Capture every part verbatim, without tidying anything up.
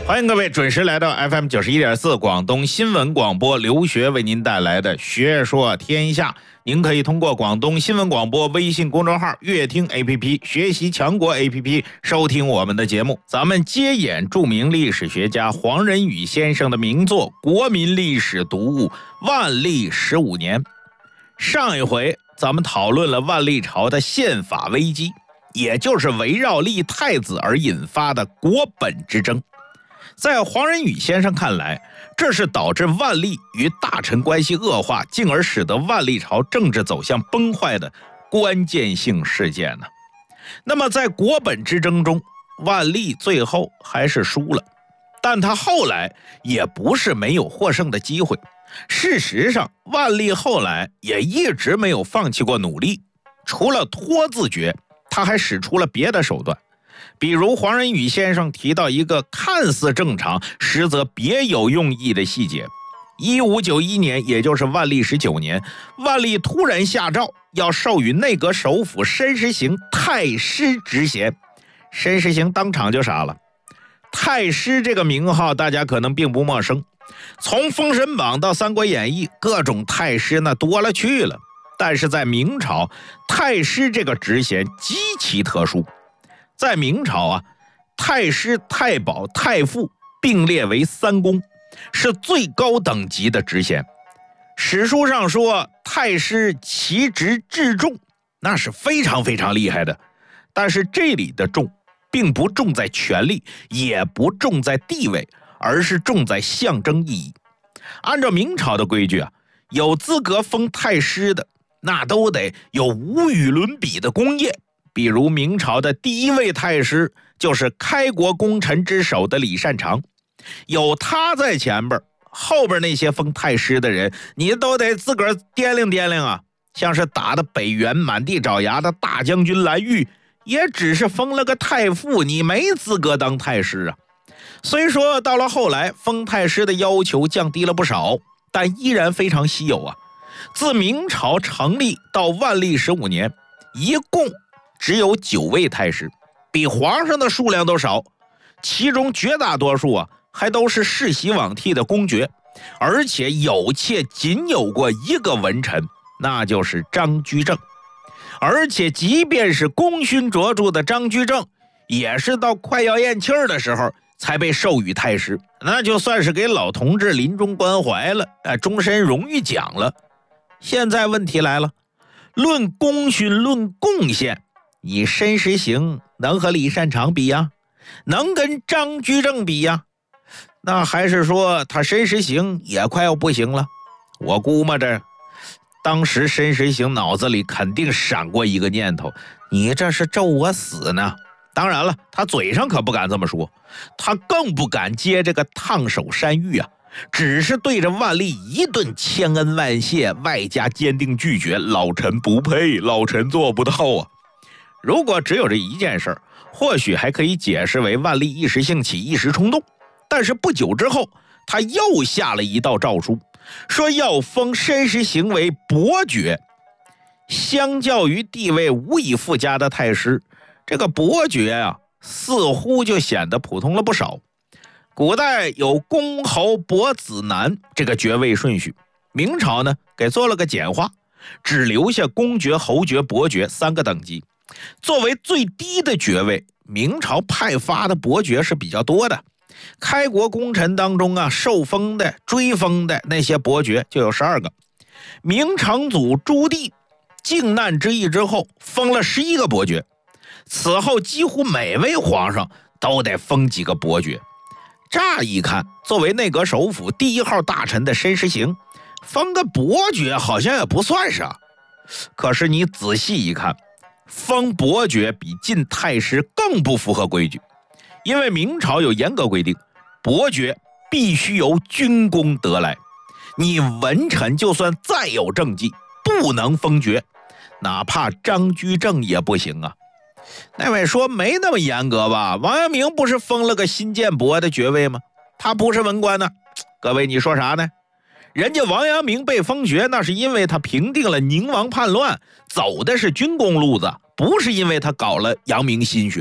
欢迎各位准时来到 F M 九十一点四 广东新闻广播，刘学为您带来的学说天下。您可以通过广东新闻广播微信公众号、乐听 A P P、学习强国 A P P 收听我们的节目。咱们接演著名历史学家黄仁宇先生的名作国民历史读物《万历十五年》。上一回咱们讨论了万历朝的宪法危机，也就是围绕立太子而引发的国本之争。在黄仁宇先生看来，这是导致万历与大臣关系恶化，进而使得万历朝政治走向崩坏的关键性事件呢。那么在国本之争中，万历最后还是输了，但他后来也不是没有获胜的机会。事实上，万历后来也一直没有放弃过努力，除了拖字诀，他还使出了别的手段。比如黄仁宇先生提到一个看似正常实则别有用意的细节。一五九一年，也就是万历十九年，万历突然下诏要授予内阁首辅申时行太师职衔。申时行当场就傻了。太师这个名号大家可能并不陌生，从《封神榜》到《三国演义》，各种太师那多了去了。但是在明朝，太师这个职衔极其特殊。在明朝啊，太师、太保、太傅并列为三公，是最高等级的职衔。史书上说，太师其职至重，那是非常非常厉害的。但是这里的重，并不重在权力，也不重在地位，而是重在象征意义。按照明朝的规矩啊，有资格封太师的，那都得有无与伦比的功业。比如明朝的第一位太师就是开国功臣之首的李善长，有他在前边，后边那些封太师的人你都得自个儿掂量掂量啊。像是打的北元满地找牙的大将军蓝玉，也只是封了个太傅，你没资格当太师啊。虽说到了后来封太师的要求降低了不少，但依然非常稀有啊。自明朝成立到万历十五年，一共只有九位太师，比皇上的数量都少，其中绝大多数啊还都是世袭罔替的公爵，而且有且仅有过一个文臣，那就是张居正。而且即便是功勋卓著的张居正，也是到快要咽气儿的时候才被授予太师，那就算是给老同志临终关怀了，呃，终身荣誉奖了。现在问题来了，论功勋，论贡献，你申时行能和李善长比呀？能跟张居正比呀？那还是说他申时行也快要不行了？我估摸着当时申时行脑子里肯定闪过一个念头，你这是咒我死呢。当然了，他嘴上可不敢这么说，他更不敢接这个烫手山芋啊，只是对着万历一顿千恩万谢，外加坚定拒绝，老臣不配，老臣做不到啊。如果只有这一件事，或许还可以解释为万历一时兴起，一时冲动。但是不久之后，他又下了一道诏书，说要封申时行为伯爵。相较于地位无以复加的太师，这个伯爵啊，似乎就显得普通了不少。古代有公侯伯子男这个爵位顺序，明朝呢给做了个简化，只留下公爵、侯爵、伯爵三个等级。作为最低的爵位，明朝派发的伯爵是比较多的。开国功臣当中啊，受封的、追封的那些伯爵就有十二个。明成祖朱棣靖难之役之后，封了十一个伯爵。此后几乎每位皇上都得封几个伯爵。乍一看，作为内阁首辅第一号大臣的申时行，封个伯爵好像也不算啥。可是你仔细一看，封伯爵比进太师更不符合规矩。因为明朝有严格规定，伯爵必须由军功得来，你文臣就算再有政绩，不能封爵，哪怕张居正也不行啊。那位说没那么严格吧？王阳明不是封了个新建伯的爵位吗？他不是文官呢。各位你说啥呢？人家王阳明被封爵，那是因为他平定了宁王叛乱，走的是军功路子，不是因为他搞了阳明心学。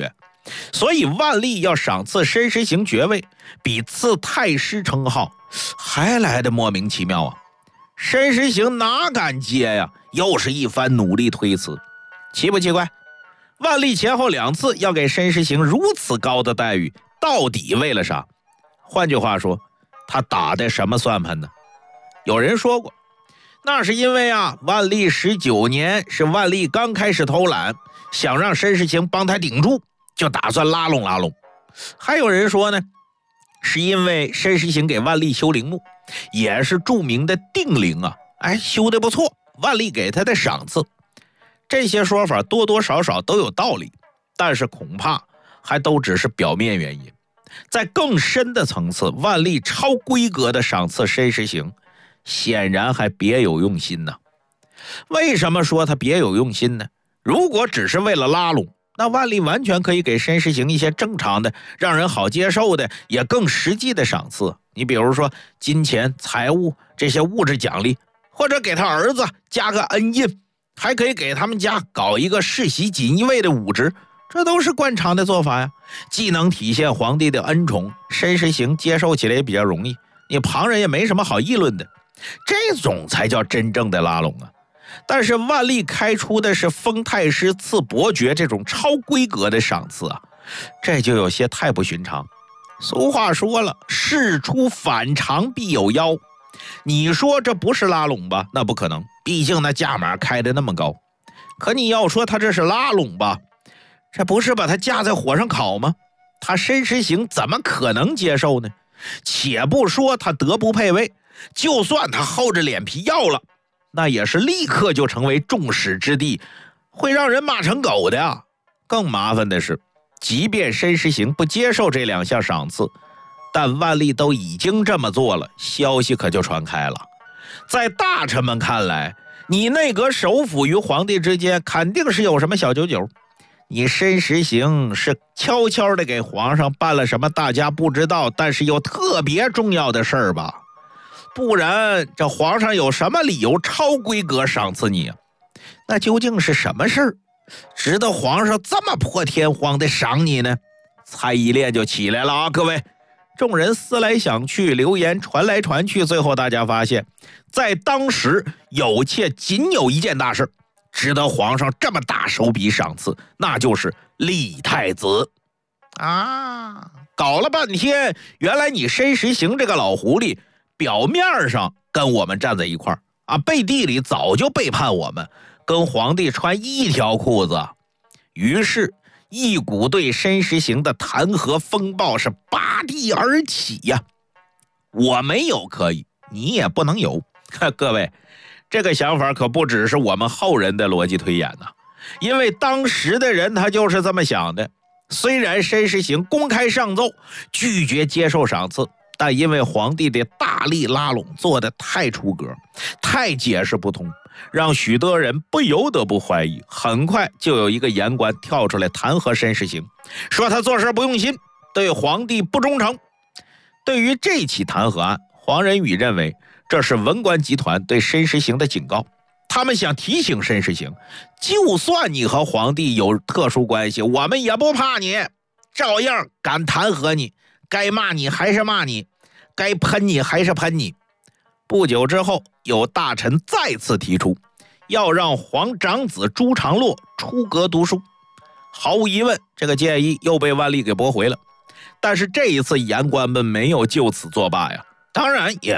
所以万历要赏赐申时行爵位，比赐太师称号还来得莫名其妙啊！申时行哪敢接呀？又是一番努力推辞，奇不奇怪？万历前后两次要给申时行如此高的待遇，到底为了啥？换句话说，他打的什么算盘呢？有人说过，那是因为啊，万历十九年是万历刚开始偷懒，想让申时行帮他顶住，就打算拉拢拉拢。还有人说呢，是因为申时行给万历修陵墓，也是著名的定陵啊，哎，修得不错，万历给他的赏赐。这些说法多多少少都有道理，但是恐怕还都只是表面原因。在更深的层次，万历超规格的赏赐申时行，显然还别有用心呢。为什么说他别有用心呢？如果只是为了拉拢，那万历完全可以给申时行一些正常的、让人好接受的、也更实际的赏赐。你比如说金钱、财物这些物质奖励，或者给他儿子加个恩印，还可以给他们家搞一个世袭锦衣卫的武职，这都是惯常的做法呀。既能体现皇帝的恩宠，申时行接受起来也比较容易，你旁人也没什么好议论的，这种才叫真正的拉拢啊。但是万历开出的是封太师、赐伯爵这种超规格的赏赐啊，这就有些太不寻常。俗话说了，事出反常必有妖。你说这不是拉拢吧？那不可能，毕竟那价码开得那么高。可你要说他这是拉拢吧，这不是把他架在火上烤吗？他申时行怎么可能接受呢？且不说他德不配位，就算他厚着脸皮要了，那也是立刻就成为众矢之的，会让人骂成狗的呀。更麻烦的是，即便申时行不接受这两项赏赐，但万历都已经这么做了，消息可就传开了。在大臣们看来，你内阁首辅与皇帝之间肯定是有什么小九九，你申时行是悄悄的给皇上办了什么大家不知道但是又特别重要的事儿吧？不然这皇上有什么理由超规格赏赐你啊？那究竟是什么事儿值得皇上这么破天荒的赏你呢？猜疑链就起来了啊，各位。众人思来想去，流言传来传去，最后大家发现，在当时有且仅有一件大事值得皇上这么大手笔赏赐，那就是立太子啊！搞了半天，原来你申时行这个老狐狸，表面上跟我们站在一块儿啊，背地里早就背叛我们，跟皇帝穿一条裤子。于是一股对申时行的弹劾风暴是拔地而起呀、啊！我没有可以，你也不能有。各位，这个想法可不只是我们后人的逻辑推演呐、啊，因为当时的人他就是这么想的。虽然申时行公开上奏拒绝接受赏赐，但因为皇帝的大力拉拢做得太出格，太解释不通，让许多人不由得不怀疑。很快就有一个言官跳出来弹劾申时行，说他做事不用心，对皇帝不忠诚。对于这起弹劾案，黄仁宇认为这是文官集团对申时行的警告，他们想提醒申时行，就算你和皇帝有特殊关系，我们也不怕你，照样敢弹劾你，该骂你还是骂你，该喷你还是喷你。不久之后，有大臣再次提出要让皇长子朱常洛出阁读书。毫无疑问，这个建议又被万历给驳回了。但是这一次言官们没有就此作罢呀，当然也